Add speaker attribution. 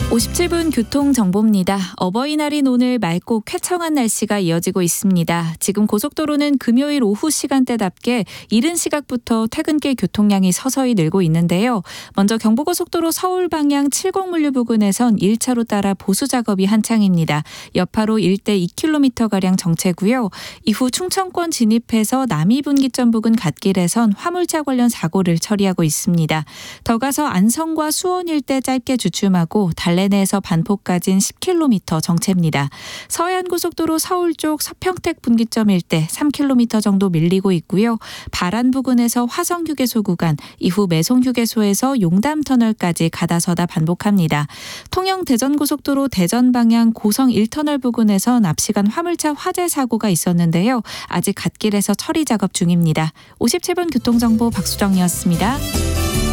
Speaker 1: 57분 교통정보입니다. 어버이날인 오늘 맑고 쾌청한 날씨가 이어지고 있습니다. 지금 고속도로는 금요일 오후 시간대답게 이른 시각부터 퇴근길 교통량이 서서히 늘고 있는데요. 먼저 경부고속도로 서울 방향 70물류 부근에선 1차로 따라 보수 작업이 한창입니다. 여파로 일대 2km가량 정체고요. 이후 충청권 진입해서 남이분기점 부근 갓길에선 화물차 관련 사고를 처리하고 있습니다. 더 가서 안성과 수원 일대 짧게 주춤하고 달래내에서 반포까지는 10km 정체입니다. 서해안고속도로 서울 쪽 서평택 분기점 일대 3km 정도 밀리고 있고요. 바란 부근에서 화성휴게소 구간, 이후 매송휴게소에서 용담터널까지 가다서다 반복합니다. 통영 대전고속도로 대전 방향 고성 1터널 부근에서 납시간 화물차 화재 사고가 있었는데요. 아직 갓길에서 처리 작업 중입니다. 57분 교통정보 박수정이었습니다.